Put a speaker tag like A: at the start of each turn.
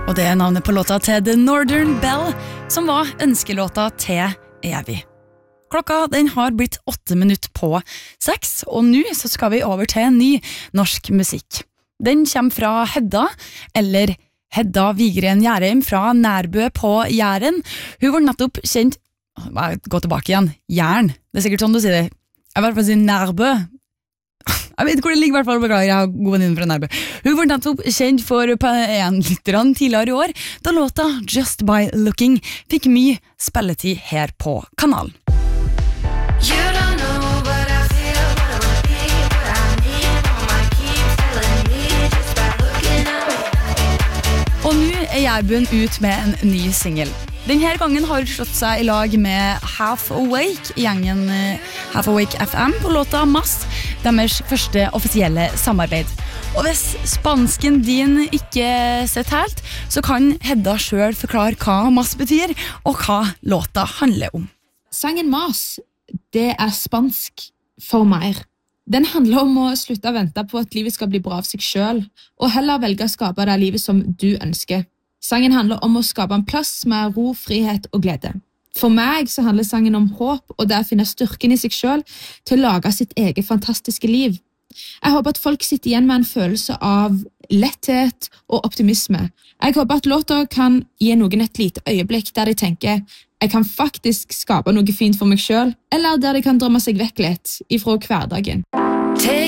A: Og det navnet på låta til The Northern Bell, som var ønskelåta til Evig. Klokka den har blitt 8 minutter på 6, og nå så skal vi over til ny norsk musikk. Den kommer fra Hedda, eller Hedda Vigren Gjæreim fra Nærbø på Jæren. Hun var nettopp kjent... Gå tilbake igjen. Jæren. Det sikkert sånn du sier det. Jeg vil bare si Nærbø. Jeg vet hvor det ligger, I hvert fall, beklager, jeg har god venninne fra Nærbø. Hun var nettopp kjent for P1-lytterne tidligere I år, da låta Just By Looking fikk mye spilletid her på kanalen. Og nå Jærbøen ut med en ny single. Denne gangen har hun slått seg I lag med Half Awake, gjengen Half Awake FM på låta Mass, deres første offisielle samarbeid. Og hvis spansken din ikke sett helt, så kan Hedda selv forklare hva Mass betyr, og hva låta handler om.
B: Sangen Mass, det spansk for mer. Den handler om å slutte å vente på at livet skal bli bra av seg selv, og heller velge å skape det livet som du ønsker. Sangen handler om å skape en plass med ro, frihet og glede. For meg så handler sangen om håp og det å finne styrken I seg selv til å lage sitt eget fantastiske liv. Jeg håper at folk sitter igjen med en følelse av letthet og optimisme. Jeg håper at låta kan gi noen et lite øyeblikk der de tenker jeg kan faktisk skape noe fint for meg selv, eller der de kan drømme seg vekk litt ifra hverdagen.
C: Take